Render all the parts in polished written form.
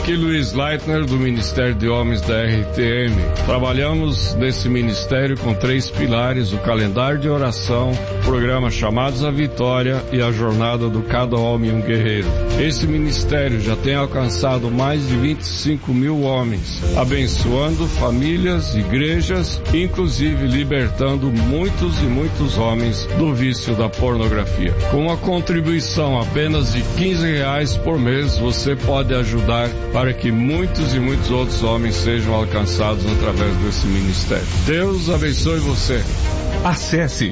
Aqui Luiz Leitner, do Ministério de Homens da RTM. Trabalhamos nesse ministério com 3 pilares: o calendário de oração, o programa Chamados à Vitória e a jornada do Cada Homem um Guerreiro. Esse ministério já tem alcançado mais de 25 mil homens, abençoando famílias, igrejas, inclusive libertando muitos e muitos homens do vício da pornografia. Com uma contribuição apenas de R$15 por mês, você pode ajudar para que muitos e muitos outros homens sejam alcançados através desse ministério. Deus abençoe você. Acesse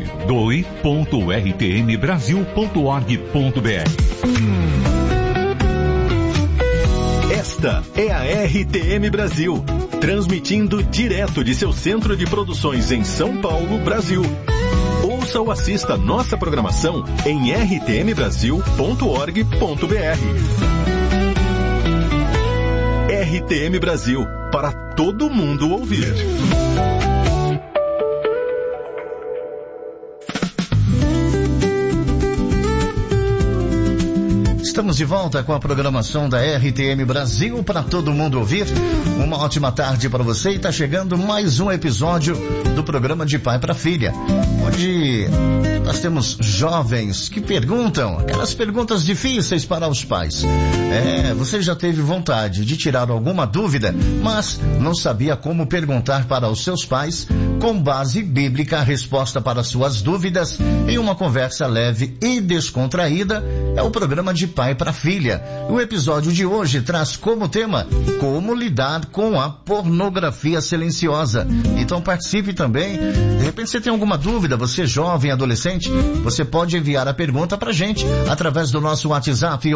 doe.rtmbrasil.org.br. Esta é a RTM Brasil, transmitindo direto de seu centro de produções em São Paulo, Brasil. Ouça ou assista nossa programação em rtmbrasil.org.br. RTM Brasil, para todo mundo ouvir. Estamos de volta com a programação da RTM Brasil para todo mundo ouvir. Uma ótima tarde para você, e está chegando mais um episódio do programa De Pai para Filha, onde nós temos jovens que perguntam aquelas perguntas difíceis para os pais. Você já teve vontade de tirar alguma dúvida, mas não sabia como perguntar para os seus pais? Com base bíblica, a resposta para suas dúvidas em uma conversa leve e descontraída é o programa De Pai para Filha. O episódio de hoje traz como tema como lidar com a pornografia silenciosa. Então participe também. De repente você tem alguma dúvida, você jovem, adolescente, você pode enviar a pergunta pra gente através do nosso WhatsApp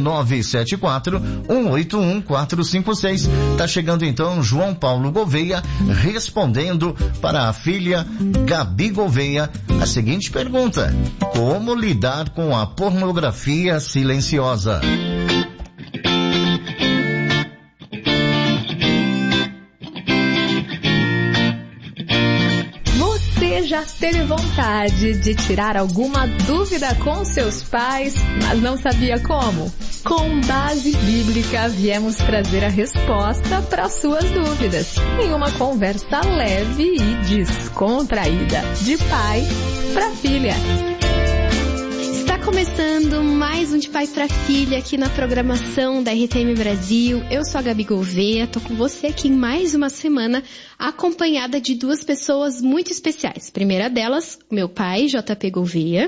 11974-181-456. Tá chegando então João Paulo Gouveia respondendo para a filha Gabi Gouveia a seguinte pergunta: como lidar com a pornografia silenciosa? Você já teve vontade de tirar alguma dúvida com seus pais, mas não sabia como? Com base bíblica, viemos trazer a resposta para suas dúvidas, em uma conversa leve e descontraída, de pai para filha. Está começando mais um De Pai para Filha aqui na programação da RTM Brasil. Eu sou a Gabi Gouveia, tô com você aqui em mais uma semana, acompanhada de 2 pessoas muito especiais. Primeira delas, meu pai, JP Gouveia.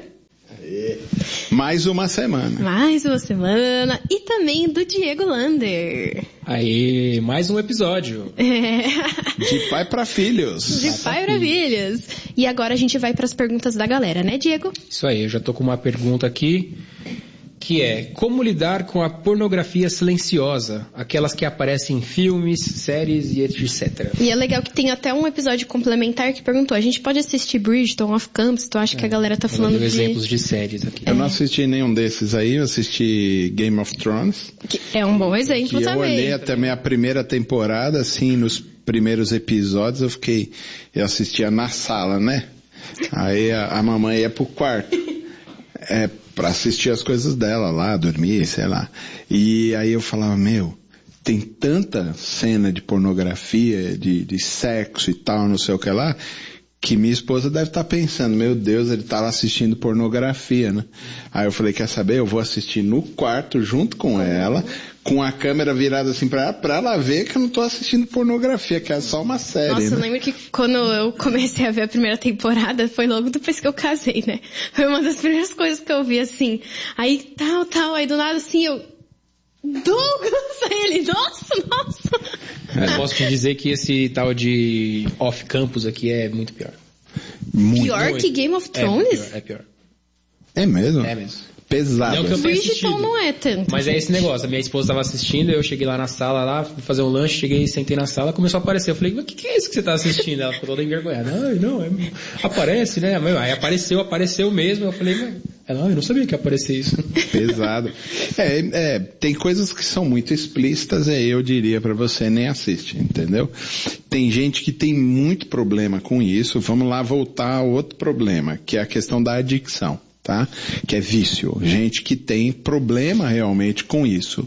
Mais uma semana. Mais uma semana. E também do Diego Lander. Aí, mais um episódio. De pai para filhos. De pai para filhos. E agora a gente vai para as perguntas da galera, né, Diego? Isso aí, eu já tô com uma pergunta aqui, que é: como lidar com a pornografia silenciosa? Aquelas que aparecem em filmes, séries e etc. E é legal que tem até um episódio complementar que perguntou: a gente pode assistir Bridgerton, Off Campus? Tu acha que a galera tá falando de exemplos de séries aqui. Eu não assisti nenhum desses aí, eu assisti Game of Thrones. Que é um bom exemplo que também. Eu olhei até a primeira temporada, assim, nos primeiros episódios eu assistia na sala, né? Aí a mamãe ia pro quarto. Pra assistir as coisas dela lá, dormir, sei lá. E aí eu falava, tem tanta cena de pornografia, de sexo e tal, não sei o que lá, que minha esposa deve estar pensando, meu Deus, ele tá lá assistindo pornografia, né? Aí eu falei, quer saber? Eu vou assistir no quarto junto com ela, com a câmera virada assim pra ela ver que eu não tô assistindo pornografia, que é só uma série. Nossa, né? Eu lembro que quando eu comecei a ver a primeira temporada, foi logo depois que eu casei, né? Foi uma das primeiras coisas que eu vi, assim. Aí, aí do nada, assim, eu... Douglas! Aí ele, nossa! Mas posso te dizer que esse tal de Off Campus aqui é muito pior. Pior que Game of Thrones? É pior. É mesmo? É mesmo. Pesado. Não que eu tenha assistido. Bridgerton não é tanto. Mas é esse negócio, a minha esposa estava assistindo, eu cheguei lá na sala, lá, fui fazer um lanche, cheguei, sentei na sala, começou a aparecer. Eu falei, mas o que é isso que você está assistindo? Ela ficou toda envergonhada. Aparece, né? Aí apareceu mesmo. Eu falei, eu não sabia que ia aparecer isso. Pesado. Tem coisas que são muito explícitas, eu diria pra você, nem assiste, entendeu? Tem gente que tem muito problema com isso. Vamos lá voltar ao outro problema, que é a questão da adicção. tá? Que é vício. Gente que tem problema realmente com isso.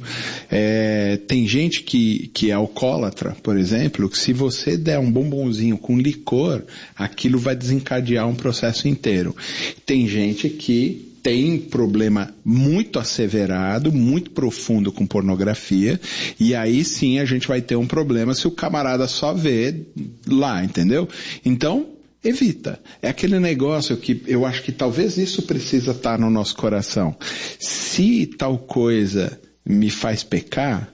Tem gente que é alcoólatra, por exemplo, que se você der um bombonzinho com licor, aquilo vai desencadear um processo inteiro. Tem gente que tem problema muito asseverado, muito profundo com pornografia, e aí sim a gente vai ter um problema se o camarada só vê lá, entendeu? Então, evita. É aquele negócio que eu acho que talvez isso precisa estar no nosso coração. Se tal coisa me faz pecar,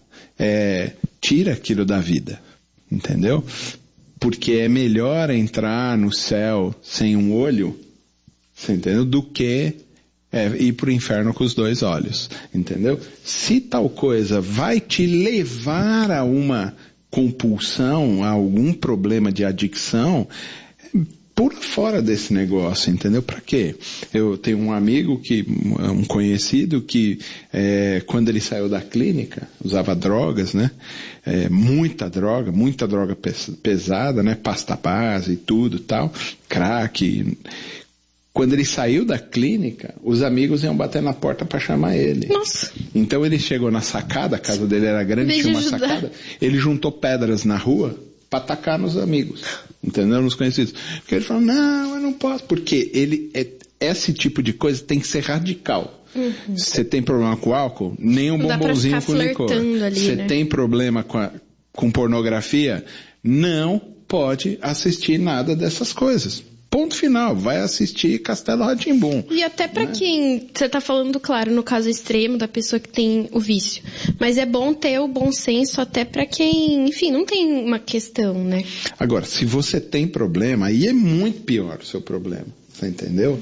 tira aquilo da vida, entendeu? Porque é melhor entrar no céu sem um olho, você entendeu? Do que ir para o inferno com os 2 olhos, entendeu? Se tal coisa vai te levar a uma compulsão, a algum problema de adicção, pula fora desse negócio, entendeu? Pra quê? Eu tenho um amigo um conhecido que, quando ele saiu da clínica, usava drogas, né? Muita droga pesada, né? Pasta base e tudo tal, crack. Quando ele saiu da clínica, os amigos iam bater na porta para chamar ele. Nossa. Então ele chegou na sacada, a casa dele era grande, tinha uma sacada, ele juntou pedras na rua para atacar nos amigos, entendeu? Nos conhecidos. Porque ele falou, não, eu não posso, porque esse tipo de coisa tem que ser radical. Uhum. Você tem problema com álcool? Nem um bombonzinho com licor. Você tem problema com pornografia? Não pode assistir nada dessas coisas. Ponto final, vai assistir Castelo Rá-Tim-Bum. E até pra quem, você tá falando, claro, no caso extremo da pessoa que tem o vício, mas é bom ter o bom senso até pra quem, enfim, não tem uma questão, né? Agora, se você tem problema, aí é muito pior o seu problema, você entendeu?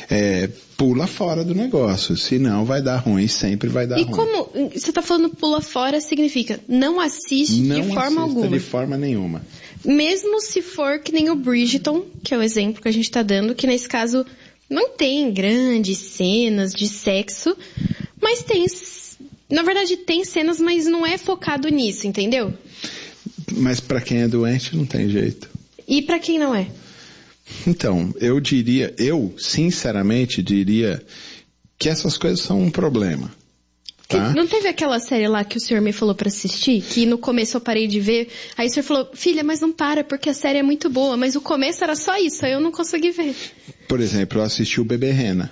Pula fora do negócio, senão vai dar ruim, sempre vai dar ruim. E como, você tá falando pula fora, significa não assiste de forma alguma? Não assista de forma nenhuma. Mesmo se for que nem o Bridgerton, que é o exemplo que a gente tá dando, que nesse caso não tem grandes cenas de sexo, mas tem, na verdade tem cenas, mas não é focado nisso, entendeu? Mas pra quem é doente não tem jeito. E pra quem não é? Então, eu sinceramente diria que essas coisas são um problema. Tá? Não teve aquela série lá que o senhor me falou pra assistir? Que no começo eu parei de ver, aí o senhor falou, filha, mas não para, porque a série é muito boa, mas o começo era só isso, aí eu não consegui ver. Por exemplo, eu assisti o Bebê Rena.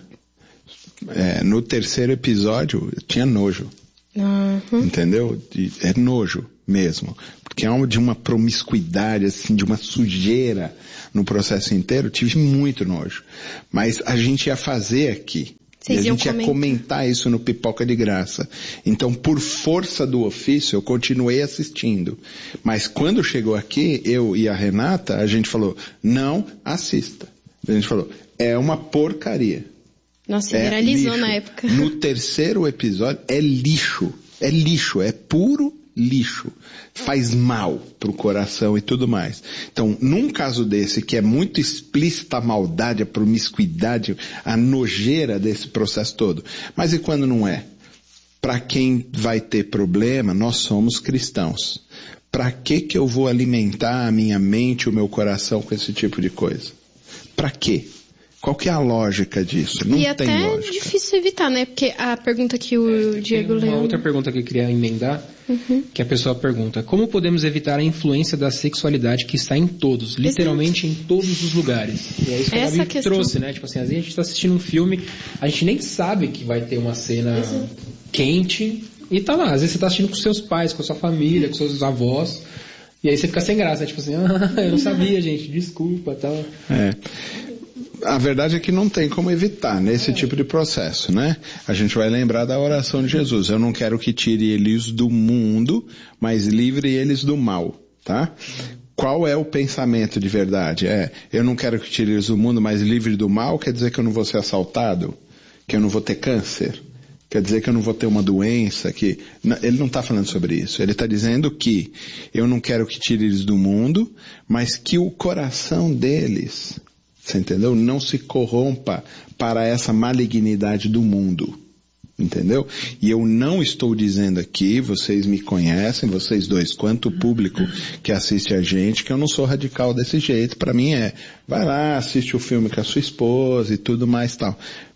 No 3º episódio, eu tinha nojo. Uhum. Entendeu? É nojo mesmo. Porque é de uma promiscuidade, assim, de uma sujeira no processo inteiro, eu tive muito nojo. Mas a gente ia fazer aqui. E a gente ia comentar isso no Pipoca de Graça. Então, por força do ofício, eu continuei assistindo. Mas quando chegou aqui, eu e a Renata, a gente falou, não assista. A gente falou, é uma porcaria. Nossa, viralizou na época. No 3º episódio, é lixo, é puro lixo. Faz mal pro coração e tudo mais. Então, num caso desse, que é muito explícita a maldade, a promiscuidade, a nojeira desse processo todo. Mas e quando não é? Para quem vai ter problema, nós somos cristãos. Para que eu vou alimentar a minha mente, o meu coração com esse tipo de coisa? Para quê? Qual que é a lógica disso? Não tem lógica. E até é difícil evitar, né? Porque a pergunta que o Diego leu... Uma outra pergunta que eu queria emendar, que a pessoa pergunta, como podemos evitar a influência da sexualidade que está em todos, literalmente em todos os lugares? E é isso que a Gabi trouxe, né? Tipo assim, às vezes a gente está assistindo um filme, a gente nem sabe que vai ter uma cena quente, e tá lá. Às vezes você está assistindo com seus pais, com a sua família, com seus avós, e aí você fica sem graça, né? Tipo assim, eu não sabia, gente, desculpa, tal. A verdade é que não tem como evitar nesse tipo de processo, né? A gente vai lembrar da oração de Jesus. Eu não quero que tire eles do mundo, mas livre eles do mal, tá? Qual é o pensamento de verdade? Eu não quero que tire eles do mundo, mas livre do mal, quer dizer que eu não vou ser assaltado? Que eu não vou ter câncer? Quer dizer que eu não vou ter uma doença? Ele não está falando sobre isso. Ele está dizendo que eu não quero que tire eles do mundo, mas que o coração deles... Você entendeu? Não se corrompa para essa malignidade do mundo. Entendeu? E eu não estou dizendo aqui, vocês me conhecem, vocês dois, quanto o público que assiste a gente, que eu não sou radical desse jeito. Para mim vai lá, assiste o filme com a sua esposa e tudo mais tal.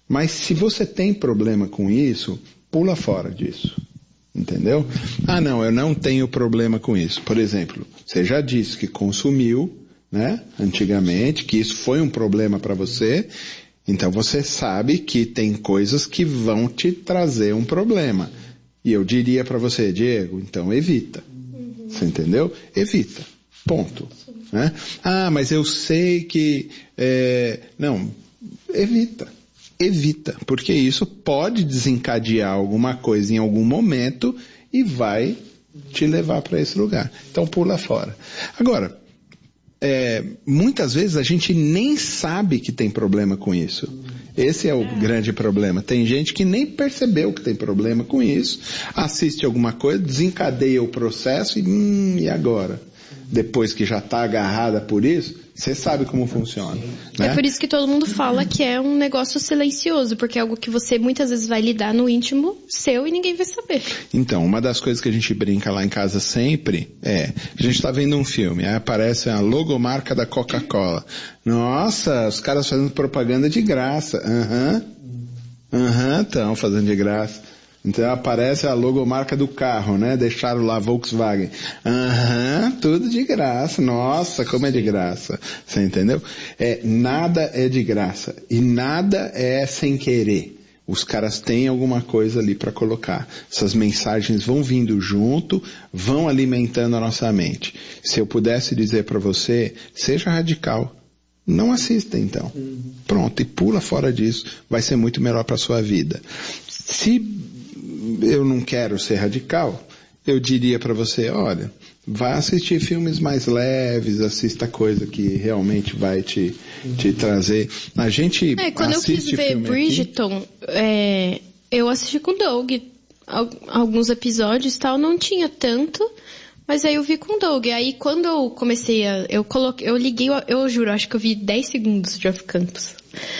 Mas se você tem problema com isso, pula fora disso. Entendeu? Ah, não, eu não tenho problema com isso. Por exemplo, você já disse que consumiu, né, antigamente, que isso foi um problema para você, então você sabe que tem coisas que vão te trazer um problema. E eu diria para você, Diego, então evita. Você entendeu? Evita. Ponto. Né? Ah, mas eu sei que... Não, evita. Evita, porque isso pode desencadear alguma coisa em algum momento e vai te levar para esse lugar. Então pula fora. Agora, muitas vezes a gente nem sabe que tem problema com isso. Esse é o grande problema. Tem gente que nem percebeu que tem problema com isso, assiste alguma coisa, desencadeia o processo e agora? Depois que já está agarrada por isso, você sabe como funciona. Né? É por isso que todo mundo fala que é um negócio silencioso, porque é algo que você muitas vezes vai lidar no íntimo seu e ninguém vai saber. Então, uma das coisas que a gente brinca lá em casa sempre a gente está vendo um filme, aí aparece a logomarca da Coca-Cola. Nossa, os caras fazendo propaganda de graça. Estão fazendo de graça. Então aparece a logomarca do carro, né? Deixaram lá Volkswagen. Tudo de graça. Nossa, como é de graça. Você entendeu? Nada é de graça. E nada é sem querer. Os caras têm alguma coisa ali para colocar. Essas mensagens vão vindo junto, vão alimentando a nossa mente. Se eu pudesse dizer para você, seja radical. Não assista então. Pronto, e pula fora disso. Vai ser muito melhor para a sua vida. Se eu não quero ser radical, eu diria para você, olha, vai assistir filmes mais leves, assista coisa que realmente vai te trazer. A gente quando eu quis ver Bridgerton, eu assisti com o Doug alguns episódios e tal, não tinha tanto, mas aí eu vi com o Doug. Aí quando eu comecei eu liguei, eu juro, acho que eu vi 10 segundos de Off Campus.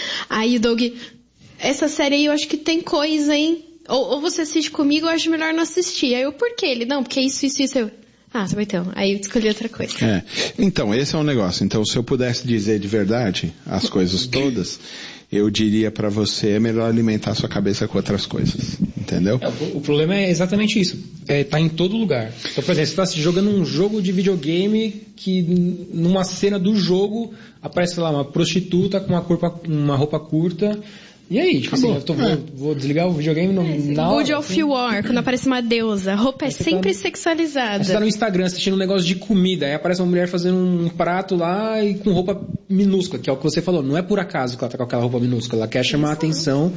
Aí o Doug, essa série aí eu acho que tem coisa, hein? Ou você assiste comigo, eu acho melhor não assistir. Aí eu, por quê? Ele, não, porque isso. Eu, tá bom então. Aí eu escolhi outra coisa. Então, esse é um negócio. Então, se eu pudesse dizer de verdade as coisas todas, eu diria pra você, é melhor alimentar sua cabeça com outras coisas. Entendeu? O problema é exatamente isso. Tá em todo lugar. Então, por exemplo, você está jogando um jogo de videogame que numa cena do jogo aparece lá uma prostituta com uma roupa curta. E aí, tipo assim, vou desligar o videogame na hora. God of War, quando aparece uma deusa. A roupa é sempre sexualizada. Você tá no Instagram assistindo um negócio de comida, aí aparece uma mulher fazendo um prato lá e com roupa minúscula, que é o que você falou. Não é por acaso que ela tá com aquela roupa minúscula. Ela quer chamar a atenção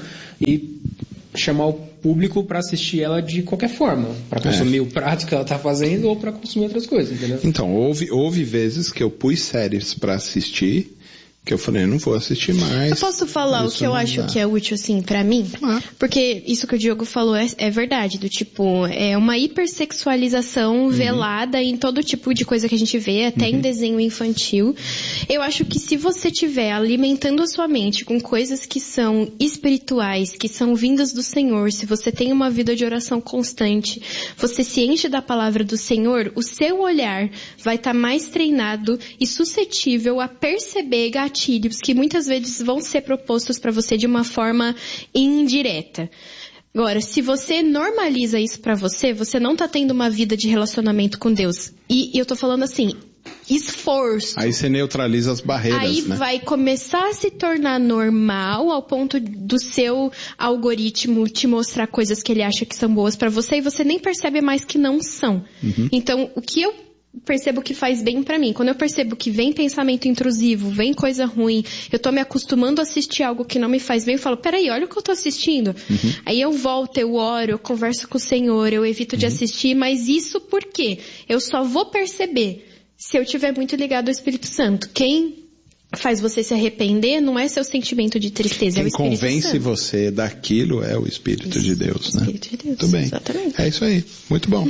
e chamar o público para assistir ela de qualquer forma. Para consumir o prato que ela tá fazendo ou para consumir outras coisas, entendeu? Então, houve vezes que eu pus séries para assistir, que eu falei, não vou assistir mais. Eu posso falar o que eu acho que é útil, assim, pra mim? Porque isso que o Diogo falou é verdade, do tipo, é uma hipersexualização velada em todo tipo de coisa que a gente vê, até em desenho infantil. Eu acho que se você estiver alimentando a sua mente com coisas que são espirituais, que são vindas do Senhor, se você tem uma vida de oração constante, você se enche da palavra do Senhor, o seu olhar vai estar mais treinado e suscetível a perceber gatilhos que muitas vezes vão ser propostos para você de uma forma indireta. Agora, se você normaliza isso para você, você não tá tendo uma vida de relacionamento com Deus. E eu tô falando assim, esforço. Aí você neutraliza as barreiras, aí né? vai começar a se tornar normal ao ponto do seu algoritmo te mostrar coisas que ele acha que são boas para você e você nem percebe mais que não são. Então, o que eu percebo que faz bem pra mim. Quando eu percebo que vem pensamento intrusivo, vem coisa ruim, eu tô me acostumando a assistir algo que não me faz bem, eu falo, peraí, olha o que eu tô assistindo. Aí eu volto, eu oro, eu converso com o Senhor, eu evito de assistir, mas isso por quê? Eu só vou perceber se eu estiver muito ligado ao Espírito Santo. Quem faz você se arrepender não é seu sentimento de tristeza, é o Espírito Santo. Quem convence você daquilo é o Espírito de Deus, né? Espírito de Deus, muito bem. Exatamente. É isso aí, muito bom.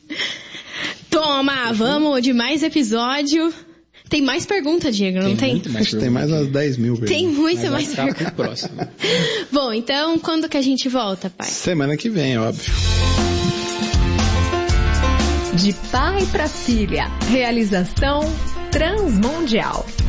Toma, vamos de mais episódio. Tem mais pergunta, Diego, não tem? Tem mais umas 10 mil perguntas. Tem muito mais pergunta. Próximo. Bom, então, quando que a gente volta, pai? Semana que vem, óbvio. De pai para filha. Realização Transmundial.